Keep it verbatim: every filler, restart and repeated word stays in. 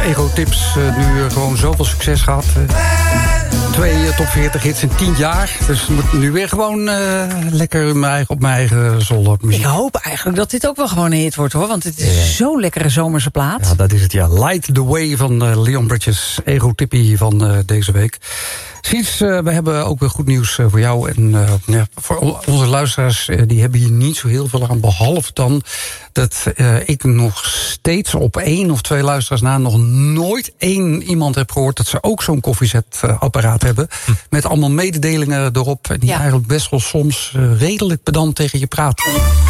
Ego Tips uh, nu uh, gewoon zoveel succes gehad. Uh, twee uh, top veertig hits in tien jaar. Dus ik moet nu weer gewoon uh, lekker in mijn eigen, op mijn eigen zolder muziek. Ik hoop eigenlijk dat dit ook wel gewoon een hit wordt, hoor. Want het is yeah. zo'n lekkere zomerse plaat. Ja, dat is het, ja. Light the Way van uh, Leon Bridges. Ego Tippie van uh, deze week. Sinds, uh, we hebben ook weer goed nieuws uh, voor jou. En uh, ja, voor onze luisteraars, uh, die hebben hier niet zo heel veel aan. Behalve dan dat uh, ik nog steeds op één of twee luisteraars na nog nooit één iemand heb gehoord dat ze ook zo'n koffiezetapparaat hebben. Hm. Met allemaal mededelingen erop. En die ja. eigenlijk best wel soms uh, redelijk pedant tegen je praten.